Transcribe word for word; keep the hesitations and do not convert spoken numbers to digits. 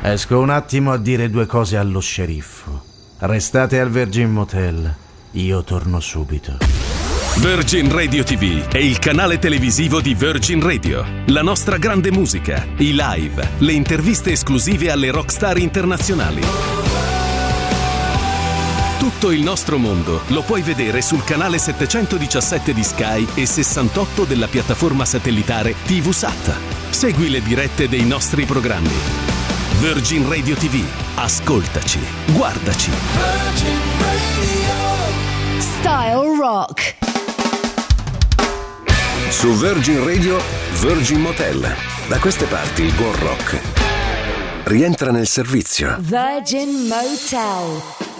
Esco un attimo a dire due cose allo sceriffo. Restate al Virgin Motel. Io torno subito. Virgin Radio T V è il canale televisivo di Virgin Radio. La nostra grande musica, i live, le interviste esclusive alle rockstar internazionali. Tutto il nostro mondo lo puoi vedere sul canale settecentodiciassette di Sky e sessantotto della piattaforma satellitare TVSAT. Segui le dirette dei nostri programmi. Virgin Radio T V. Ascoltaci, guardaci. Virgin Radio. Style Rock. Su Virgin Radio, Virgin Motel. Da queste parti il buon rock rientra nel servizio. Virgin Motel.